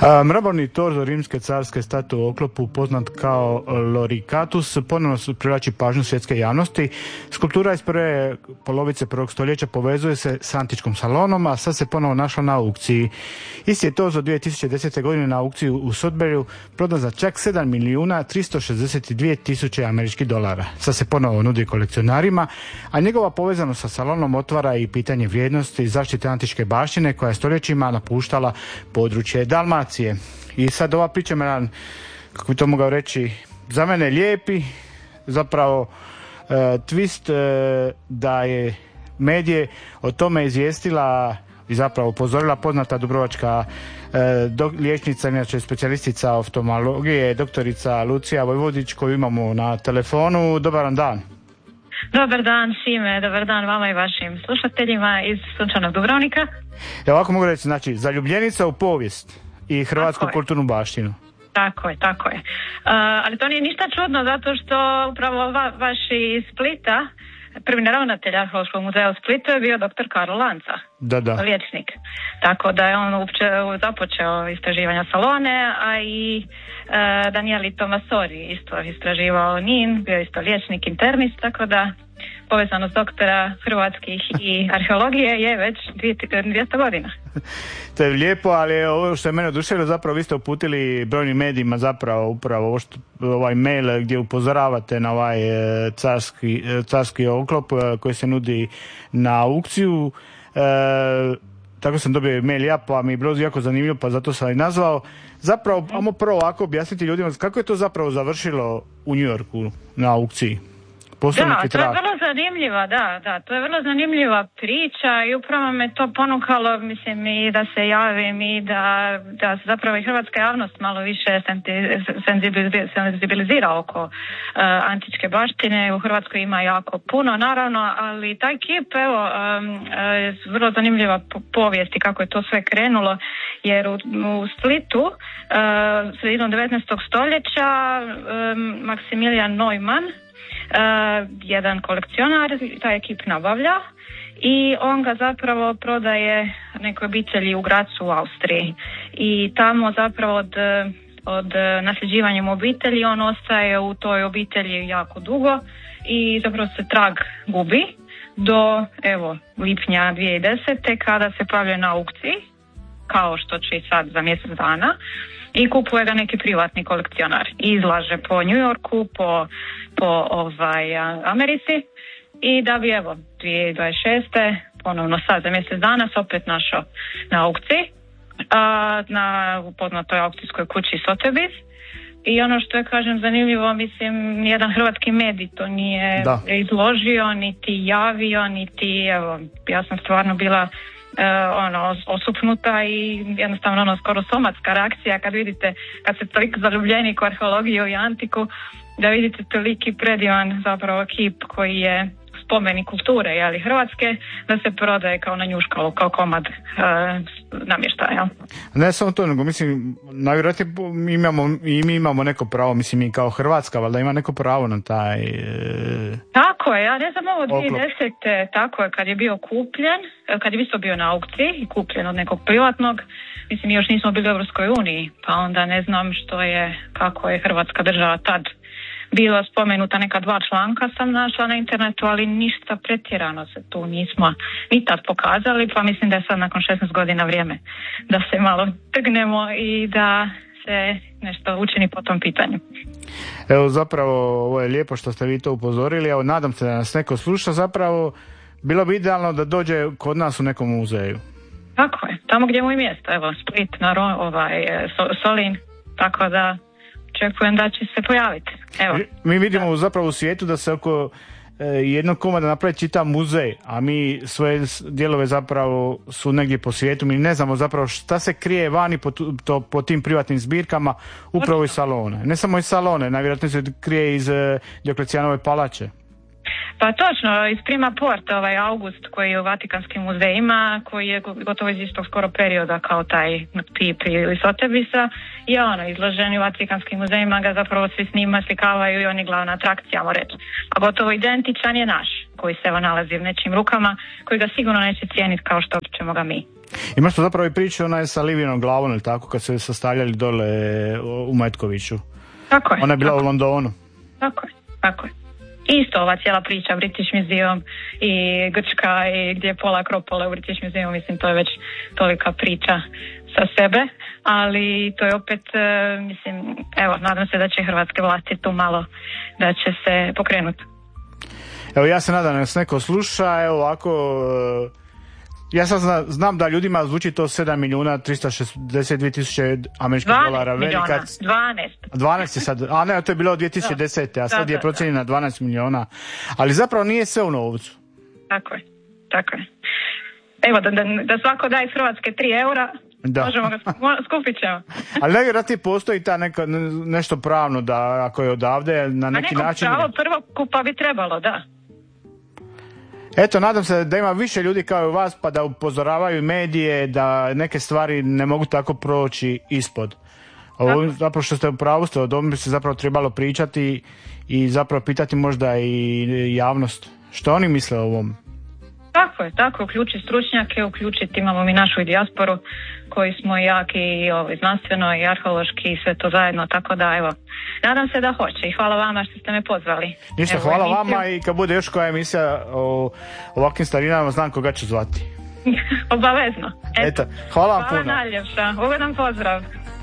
Mraborni torzo rimske carske statue u oklopu, poznat kao Loricatus, ponovno su privlači pažnju svjetske javnosti. Skulptura iz prve polovice prvog stoljeća povezuje se s antičkom Salonom, a sad se ponovo našla na aukciji. Isti je torzo 2010. godine na aukciju u Sudburyju prodan za čak 7.362.000 američkih dolara. Sad se ponovo nudi kolekcionarima, a njegova povezanost sa Salonom otvara i pitanje vrijednosti i zaštite antičke baštine koja je stoljećima napuštala područje Dalmacije. I sad ova priča me, kako bi to mogao reći, za mene lijepi, zapravo twist da je medije o tome izvijestila i zapravo upozorila poznata dubrovačka liječnica, inače specijalistica oftalmologije, doktorica Lucija Vojvodić, koju imamo na telefonu. Dobar dan. Dobar dan Šime, dobar dan vama i vašim slušateljima iz sunčanog Dubrovnika. Ja ovako mogu reći, znači, zaljubljenica u povijest i hrvatsku kulturnu baštinu. Tako je. Ali to nije ništa čudno, zato što upravo vaši iz Splita, prvi ravnatelj Arheološkog muzeja u Splitu je bio dr. Karlo Lanca, liječnik. Tako da je on uopće započeo istraživanja Salone, a i Danieli Tomasori isto istraživao Nin, bio isto liječnik internist, tako da povezanost doktora hrvatskih i arheologije je već 200 godina. To je lijepo, ali ovo što je mene oduševilo, zapravo vi ste uputili brojnim medijima zapravo upravo ovaj mail gdje upozoravate na ovaj carski oklop koji se nudi na aukciju. Tako sam dobio mail ja, pa mi je bilo jako zanimljivo, pa zato sam i nazvao. Zapravo, ajmo prvo ovako objasniti ljudima kako je to zapravo završilo u New Yorku na aukciji. To je vrlo zanimljiva, to je vrlo zanimljiva priča i upravo me to ponukalo, mislim, i da se javim i da zapravo i hrvatska javnost malo više senzibilizira oko antičke baštine. U Hrvatskoj ima jako puno, naravno, ali taj kip, evo, vrlo zanimljiva povijest i kako je to sve krenulo, jer u Splitu sredinom 19. stoljeća Maksimilijan Neumann, jedan kolekcionar, taj ekip nabavlja i on ga zapravo prodaje nekoj obitelji u Grazu u Austriji i tamo zapravo od nasljeđivanjem obitelji on ostaje u toj obitelji jako dugo i zapravo se trag gubi do lipnja 2010. kada se pojavljuje na aukciji, kao što će i sad za mjesec dana, i kupuje ga neki privatni kolekcionar i izlaže po New Yorku, po Americi i da bi 2026. ponovno sad za mjesec dana se opet našao na aukciji na poznatoj aukcijskoj kući Sotheby's. I ono što je, kažem, zanimljivo, mislim, nijedan hrvatski medij to nije izložio, niti javio, niti, ja sam stvarno bila osupnuta i jednostavno skoro somatska reakcija kad vidite, kad ste toliko zaljubljeni u arheologiju i antiku, da vidite toliki predivan zapravo kip koji je spomenik kulture, ali hrvatske, da se prodaje kao na njuškalu, kao komad namještaja. Ne samo to, nego mislim, najvjerojatnije mi imamo neko pravo, mislim mi kao Hrvatska, valjda ima neko pravo na taj Tako je, ja ne znam, ovo 2010. tako je, kad je bio kupljen, kad je isto bio na aukciji i kupljen od nekog privatnog, mislim, mi još nismo bili u Europskoj uniji, pa onda ne znam kako je Hrvatska država tad bila spomenuta, neka 2 članka sam našla na internetu, ali ništa pretjerano se tu nismo ni tad pokazali, pa mislim da je sad nakon 16 godina vrijeme da se malo trgnemo i da se nešto učini po tom pitanju. Evo, zapravo ovo je lijepo što ste vi to upozorili, evo nadam se da nas neko sluša, zapravo bilo bi idealno da dođe kod nas u nekom muzeju. Tako je, tamo gdje mu je mjesto, evo Split, Solin, tako da očekujem da će se pojaviti. Evo. Mi vidimo zapravo u svijetu da se oko jednog komada napravi čitav muzej, a mi svoje dijelove zapravo su negdje po svijetu. Mi ne znamo zapravo šta se krije vani po tim privatnim zbirkama, upravo iz Salone. Ne samo iz Salone, najvjerojatnije se krije iz Dioklecijanove palače. Pa točno, iz Prima Port, ovaj August koji je u Vatikanskim muzejima, koji je gotovo iz istog skoro perioda kao taj Pip ili Sotheby'sa, je izložen u Vatikanskim muzejima, ga zapravo svi snima, slikavaju i on je glavna atrakcija, ajmo reći. A gotovo identičan je naš. koji se evo nalazi u nečim rukama, koji ga sigurno neće cijeniti kao što ćemo ga mi. Imaš to zapravo i priču, ona je sa Livinom glavom ili tako, kad su je sastavljali dole u Metkoviću. Tako je. Ona je bila u Londonu. Tako je. Isto ova cijela priča British Museum i Grčka i gdje je pola Akropole u British Museum, mislim to je već tolika priča sa sebe, ali to je opet, mislim, evo, nadam se da će hrvatske vlasti tu malo, da će se pokrenuti. Evo, ja se nadam da nas neko sluša, evo ovako, ja sad znam da ljudima zvuči to 7.362.000 američkih dolara. 12 je sad, a ne, to je bilo od 2010. A sad je procijenjeno na 12 milijuna. Ali zapravo nije sve u novcu. Tako je. Evo, da svako daje iz Hrvatske 3 eura, možemo ga skupit ćemo. Ali najvjerojatnije postoji ta nešto pravno da ako je odavde na neki način... Pravo prvokupa bi trebalo, da. Eto, nadam se da ima više ljudi kao i vas pa da upozoravaju medije da neke stvari ne mogu tako proći ispod. Ovo zapravo što ste u pravu ste, o tome bi se zapravo trebalo pričati i zapravo pitati možda i javnost. Što oni misle o ovom? Tako, uključiti stručnjake, uključiti, imamo mi našu i dijasporu koji smo jaki i znanstveno i arheološki i sve to zajedno, tako da evo, nadam se da hoće i hvala vama što ste me pozvali. Ništa, hvala vama i kad bude još koja emisija o ovakvim starinama, znam koga ću zvati. Obavezno. Eto, hvala vam puno. Hvala najljepša, ugodan pozdrav.